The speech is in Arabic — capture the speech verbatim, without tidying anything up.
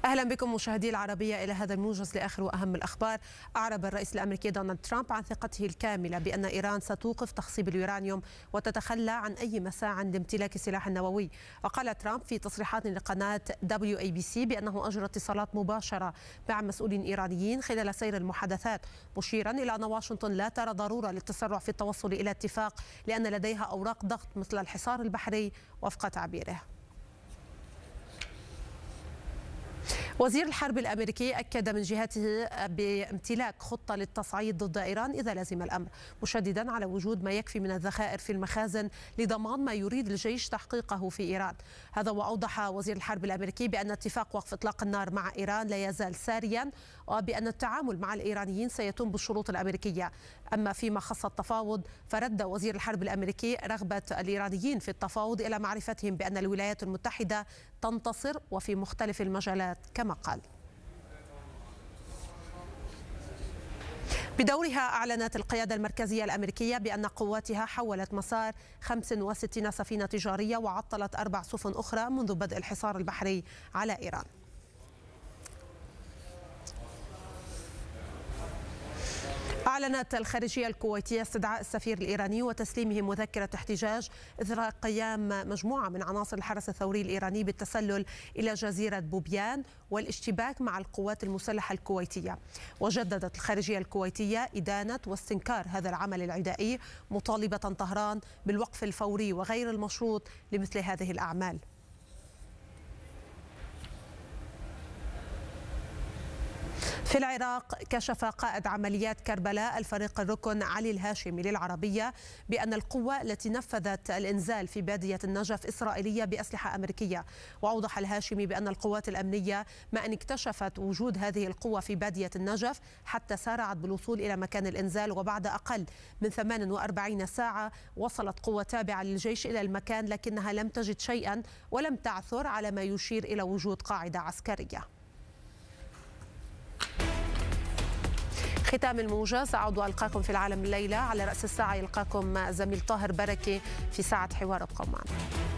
أهلا بكم مشاهدي العربية إلى هذا الموجز لآخر وأهم الأخبار. أعرب الرئيس الأمريكي دونالد ترامب عن ثقته الكاملة بأن إيران ستوقف تخصيب اليورانيوم وتتخلى عن أي مساع لامتلاك سلاح نووي. وقال ترامب في تصريحات لقناة دبليو أي بي سي بأنه أجرى اتصالات مباشرة مع مسؤولين إيرانيين خلال سير المحادثات، مشيرا إلى أن واشنطن لا ترى ضرورة للتسرع في التوصل إلى اتفاق لأن لديها أوراق ضغط مثل الحصار البحري وفق تعبيره. وزير الحرب الأمريكي أكد من جهته بامتلاك خطة للتصعيد ضد إيران إذا لزم الأمر، مشددا على وجود ما يكفي من الذخائر في المخازن لضمان ما يريد الجيش تحقيقه في إيران. هذا وأوضح وزير الحرب الأمريكي بأن اتفاق وقف إطلاق النار مع إيران لا يزال ساريا، وبأن التعامل مع الإيرانيين سيتم بالشروط الأمريكية. أما فيما خص التفاوض فرد وزير الحرب الأمريكي رغبة الإيرانيين في التفاوض إلى معرفتهم بأن الولايات المتحدة تنتصر وفي مختلف المجالات كما قال. بدورها أعلنت القيادة المركزية الأمريكية بأن قواتها حولت مسار خمس وستين سفينة تجارية وعطلت أربع سفن أخرى منذ بدء الحصار البحري على إيران. أعلنت الخارجية الكويتية استدعاء السفير الإيراني وتسليمه مذكرة احتجاج إثر قيام مجموعة من عناصر الحرس الثوري الإيراني بالتسلل إلى جزيرة بوبيان والاشتباك مع القوات المسلحة الكويتية. وجددت الخارجية الكويتية إدانة واستنكار هذا العمل العدائي، مطالبة طهران بالوقف الفوري وغير المشروط لمثل هذه الأعمال. في العراق كشف قائد عمليات كربلاء الفريق الركن علي الهاشمي للعربية بأن القوة التي نفذت الإنزال في بادية النجف إسرائيلية بأسلحة أمريكية. وأوضح الهاشمي بأن القوات الأمنية ما أن اكتشفت وجود هذه القوة في بادية النجف حتى سارعت بالوصول إلى مكان الإنزال، وبعد أقل من ثمان وأربعين ساعة وصلت قوة تابعة للجيش إلى المكان لكنها لم تجد شيئا ولم تعثر على ما يشير إلى وجود قاعدة عسكرية. ختام الموجز، أعود وألقاكم في العالم الليلة على رأس الساعة. يلقاكم زميل طاهر بركة في ساعة حوار. ابقوا معنا.